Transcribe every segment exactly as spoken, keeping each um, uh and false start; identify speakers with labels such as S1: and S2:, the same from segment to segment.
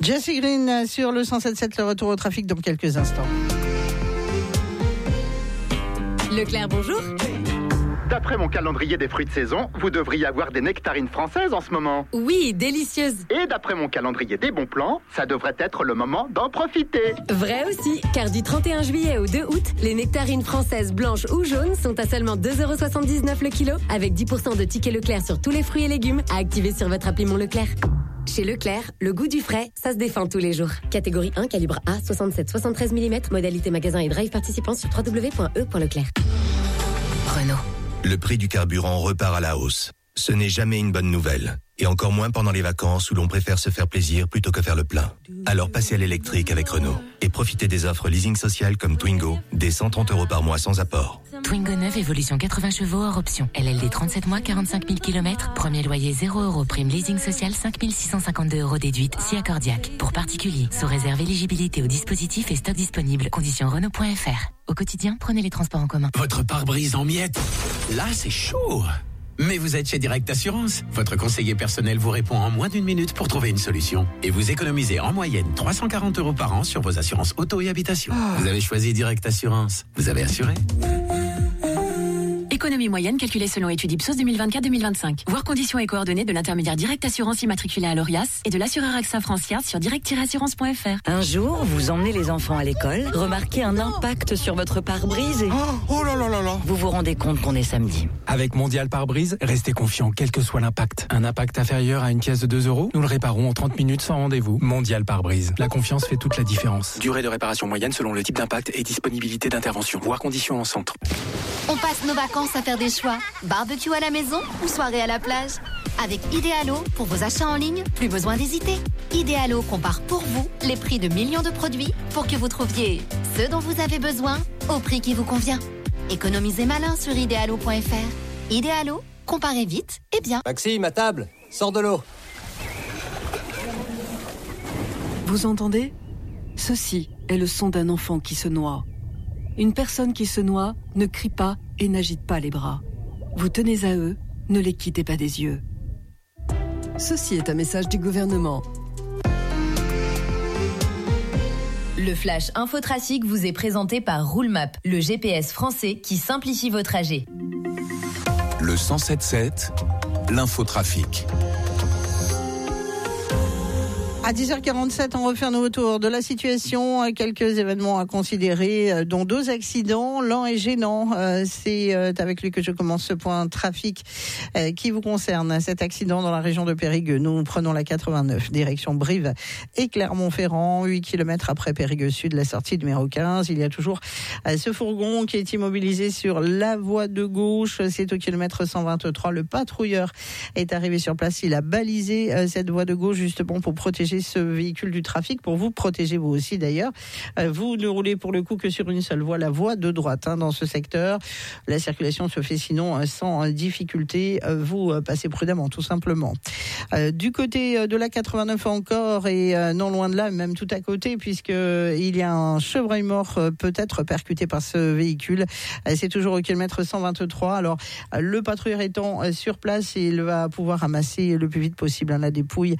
S1: Jesse Green sur le cent sept sept, le retour au trafic dans quelques instants.
S2: Leclerc, bonjour.
S3: D'après mon calendrier des fruits de saison, vous devriez avoir des nectarines françaises en ce moment.
S2: Oui, délicieuses.
S3: Et d'après mon calendrier des bons plans, ça devrait être le moment d'en profiter.
S2: Vrai aussi, car du trente et un juillet au deux août, les nectarines françaises blanches ou jaunes sont à seulement deux euros soixante-dix-neuf le kilo, avec dix pour cent de tickets Leclerc sur tous les fruits et légumes à activer sur votre appli Mon Leclerc. Chez Leclerc, le goût du frais, ça se défend tous les jours. Catégorie un, calibre A, soixante-sept à soixante-treize millimètres, modalité magasin et drive participant sur w w w point e point leclerc. Renault.
S4: Le prix du carburant repart à la hausse. Ce n'est jamais une bonne nouvelle. Et encore moins pendant les vacances où l'on préfère se faire plaisir plutôt que faire le plein. Alors passez à l'électrique avec Renault. Et profitez des offres leasing social comme Twingo, des cent trente euros par mois sans apport.
S5: Twingo neuf, évolution quatre-vingts chevaux hors option. L L D trente-sept mois, quarante-cinq mille kilomètres. Premier loyer zéro euros. Prime leasing social cinq mille six cent cinquante-deux euros déduite. Si accordiaque. Pour particuliers. Sous réserve éligibilité au dispositif et stock disponible. Conditions Renault point F R. Au quotidien, prenez les transports en commun.
S6: Votre pare-brise en miettes. Là, c'est chaud. Mais vous êtes chez Direct Assurance. Votre conseiller personnel vous répond en moins d'une minute pour trouver une solution. Et vous économisez en moyenne trois cent quarante euros par an sur vos assurances auto et habitation. Oh. Vous avez choisi Direct Assurance. Vous avez assuré.
S5: Économie moyenne calculée selon étude Ipsos deux mille vingt-quatre deux mille vingt-cinq. Voir conditions et coordonnées de l'intermédiaire Direct Assurance immatriculé à l'Orias et de l'assureur AXA Francia sur direct assurance point f r.
S7: Un jour, vous emmenez les enfants à l'école, remarquez un impact sur votre pare-brise et...
S8: Oh, oh là là là là.
S7: Vous vous rendez compte qu'on est samedi.
S9: Avec Mondial Pare-Brise, restez confiant quel que soit l'impact. Un impact inférieur à une pièce de deux euros, nous le réparons en trente minutes sans rendez-vous. Mondial Pare-Brise. La confiance fait toute la différence. Durée de réparation moyenne selon le type d'impact et disponibilité d'intervention. Voir conditions en centre.
S10: On passe nos vacances à faire des choix. Barbecue à la maison ou soirée à la plage. Avec Idealo, pour vos achats en ligne, plus besoin d'hésiter. Idealo compare pour vous les prix de millions de produits pour que vous trouviez ce dont vous avez besoin au prix qui vous convient. Économisez malin sur idealo point f r. Idealo, comparez vite et bien.
S11: Maxime, à table, sors de l'eau.
S12: Vous entendez ? Ceci est le son d'un enfant qui se noie. Une personne qui se noie ne crie pas et n'agite pas les bras. Vous tenez à eux, ne les quittez pas des yeux. Ceci est un message du gouvernement.
S2: Le Flash Infotrafic vous est présenté par Roulemap, le G P S français qui simplifie vos trajets.
S13: Le cent sept sept, l'infotrafic.
S1: À dix heures quarante-sept, on refait un nouveau tour de la situation. Quelques événements à considérer, dont deux accidents. L'un est gênant. C'est avec lui que je commence ce point trafic qui vous concerne. Cet accident dans la région de Périgueux. Nous prenons la quatre-vingt-neuf, direction Brive et Clermont-Ferrand. huit kilomètres après Périgueux Sud, la sortie numéro quinze. Il y a toujours ce fourgon qui est immobilisé sur la voie de gauche. C'est au kilomètre cent vingt-trois. Le patrouilleur est arrivé sur place. Il a balisé cette voie de gauche justement pour protéger ce véhicule du trafic, pour vous protéger vous aussi d'ailleurs. Vous ne roulez pour le coup que sur une seule voie, la voie de droite hein, dans ce secteur. La circulation se fait sinon sans difficulté. Vous passez prudemment tout simplement. Du côté de la quatre-vingt-neuf encore et non loin de là, même tout à côté, puisqu'il y a un chevreuil mort peut-être percuté par ce véhicule. C'est toujours au kilomètre cent vingt-trois. Alors le patrouilleur étant sur place, il va pouvoir ramasser le plus vite possible hein, la dépouille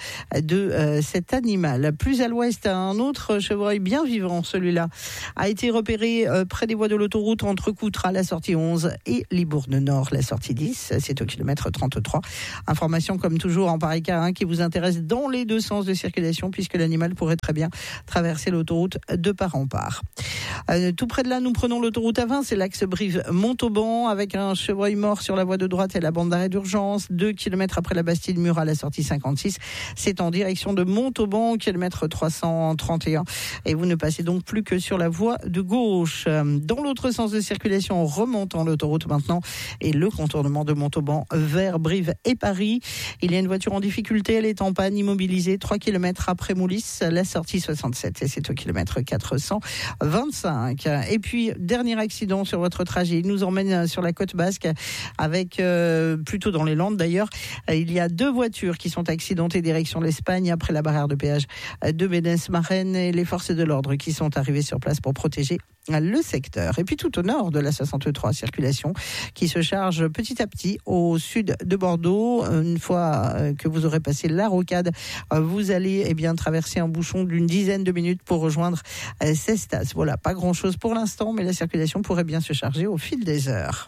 S1: de cette animal. Plus à l'ouest, un autre chevreuil bien vivant, celui-là, a été repéré euh, près des voies de l'autoroute entre Coutras, la sortie onze, et Libourne-Nord, la sortie dix. C'est au kilomètre trente-trois. Information comme toujours en pareil cas hein, qui vous intéresse dans les deux sens de circulation puisque l'animal pourrait très bien traverser l'autoroute de part en part. Euh, tout près de là, nous prenons l'autoroute A vingt, c'est l'axe Brive-Montauban avec un chevreuil mort sur la voie de droite et la bande d'arrêt d'urgence. Deux kilomètres après la Bastide-Murat, la sortie cinquante-six. C'est en direction de Montauban. Montauban, kilomètre trois cent trente et un. Et vous ne passez donc plus que sur la voie de gauche. Dans l'autre sens de circulation, en remontant l'autoroute maintenant, et le contournement de Montauban vers Brive et Paris. Il y a une voiture en difficulté, elle est en panne, immobilisée, trois kilomètres après Moulis, la sortie soixante-sept, et c'est au kilomètre quatre cent vingt-cinq. Et puis, dernier accident sur votre trajet, il nous emmène sur la côte basque, avec, euh, plutôt dans les Landes d'ailleurs, il y a deux voitures qui sont accidentées direction l'Espagne après la barrière gare de péage de Bénès-Marennes et les forces de l'ordre qui sont arrivées sur place pour protéger le secteur. Et puis tout au nord de la soixante-trois, circulation qui se charge petit à petit au sud de Bordeaux. Une fois que vous aurez passé la rocade, vous allez eh bien traverser un bouchon d'une dizaine de minutes pour rejoindre Cestas. Voilà, pas grand-chose pour l'instant, mais la circulation pourrait bien se charger au fil des heures.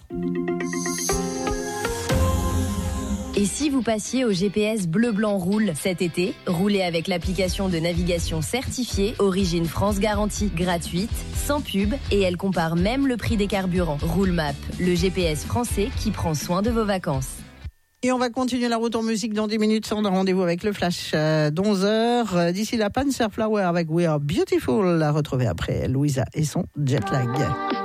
S8: Et si vous passiez au G P S Bleu Blanc Roule cet été, roulez avec l'application de navigation certifiée Origine France Garantie, gratuite, sans pub, et elle compare même le prix des carburants. Roulemap, le G P S français qui prend soin de vos vacances.
S1: Et on va continuer la route en musique dans dix minutes. On a rendez-vous avec le flash d'onze heures. D'ici là, Panzer Flower avec We Are Beautiful. La retrouver après Louisa et son jet lag.